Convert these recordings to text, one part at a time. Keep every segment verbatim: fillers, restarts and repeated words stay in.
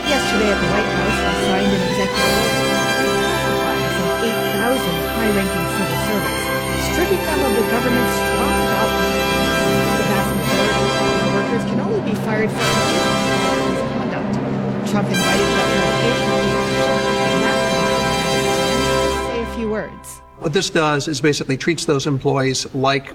Yesterday at the White House, they signed an executive order classifying some eight thousand high-ranking civil servants, stripping them of the government's top job. The vast majority of workers can only be fired for misconduct. Trump invited representation to say a few words. What this does is basically treats those employees like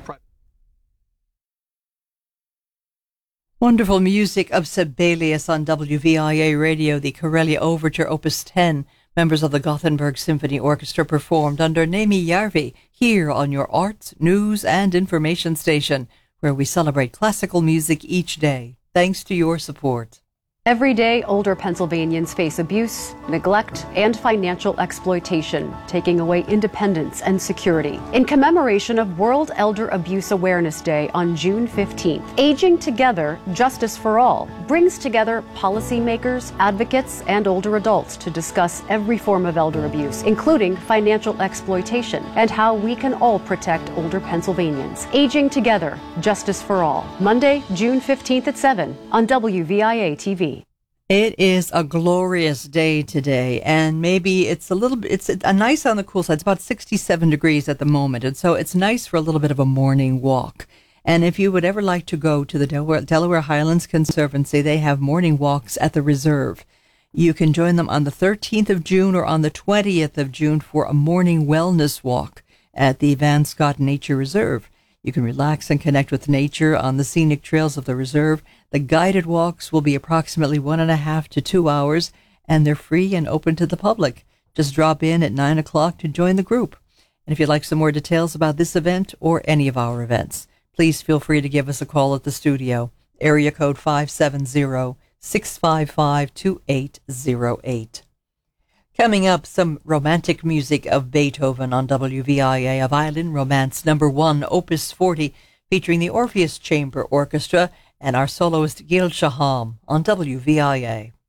Wonderful music of Sibelius on W V I A Radio, the Karelia Overture Opus ten. Members of the Gothenburg Symphony Orchestra performed under Nemi Järvi here on your arts, news and information station, where we celebrate classical music each day. Thanks to your support. Every day, older Pennsylvanians face abuse, neglect, and financial exploitation, taking away independence and security. In commemoration of World Elder Abuse Awareness Day on June fifteenth, Aging Together, Justice for All brings together policymakers, advocates, and older adults to discuss every form of elder abuse, including financial exploitation, and how we can all protect older Pennsylvanians. Aging Together, Justice for All, Monday, June fifteenth at seven on W V I A T V. It is a glorious day today, and maybe it's a little bit, it's a nice on the cool side. It's about sixty-seven degrees at the moment, and so it's nice for a little bit of a morning walk. And if you would ever like to go to the Delaware, Delaware Highlands Conservancy, they have morning walks at the reserve. You can join them on the thirteenth of June or on the twentieth of June for a morning wellness walk at the Van Scott Nature Reserve. You can relax and connect with nature on the scenic trails of the reserve. The guided walks will be approximately one and a half to two hours, and they're free and open to the public. Just drop in at nine o'clock to join the group. And if you'd like some more details about this event or any of our events, please feel free to give us a call at the studio. Area code five seven zero, six five five, two eight zero eight. Coming up, some romantic music of Beethoven on W V I A, a violin romance number one, Opus forty, featuring the Orpheus Chamber Orchestra and our soloist Gil Shaham on W V I A.